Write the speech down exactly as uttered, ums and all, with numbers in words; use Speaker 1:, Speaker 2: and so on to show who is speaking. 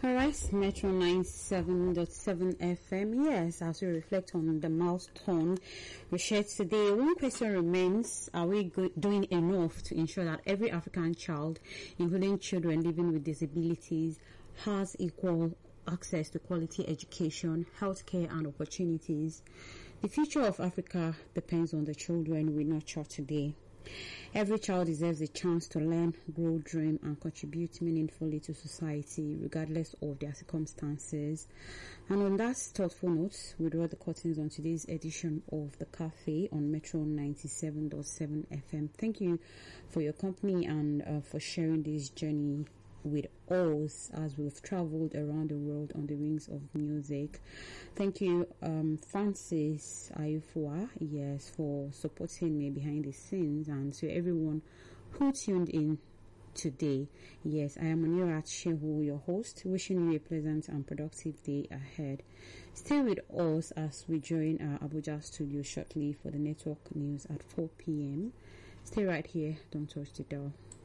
Speaker 1: Alright, Metro ninety-seven point seven F M. Yes, as we reflect on the milestone we shared today, one question remains: are we go- doing enough to ensure that every African child, including children living with disabilities, has equal access to quality education, healthcare, and opportunities? The future of Africa depends on the children we nurture today. Every child deserves a chance to learn, grow, dream, and contribute meaningfully to society, regardless of their circumstances. And on that thoughtful note, we draw the curtains on today's edition of The Cafe on Metro ninety-seven point seven F M. Thank you for your company and uh, for sharing this journey with us as we've traveled around the world on the wings of music. Thank you, um, Francis Ayufua, yes, for supporting me behind the scenes, and to everyone who tuned in today. Yes, I am Munirat Shehu, your host, wishing you a pleasant and productive day ahead. Stay with us as we join our Abuja studio shortly for the network news at four p.m. Stay right here, don't touch the dial.